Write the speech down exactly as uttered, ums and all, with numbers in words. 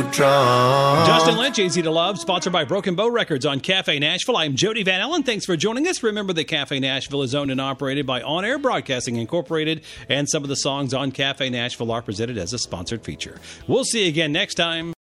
Justin Lynch, Easy to Love, sponsored by Broken Bow Records on Cafe Nashville. I'm Jody Van Allen. Thanks for joining us. Remember that Cafe Nashville is owned and operated by On Air Broadcasting Incorporated, and some of the songs on Cafe Nashville are presented as a sponsored feature. We'll see you again next time.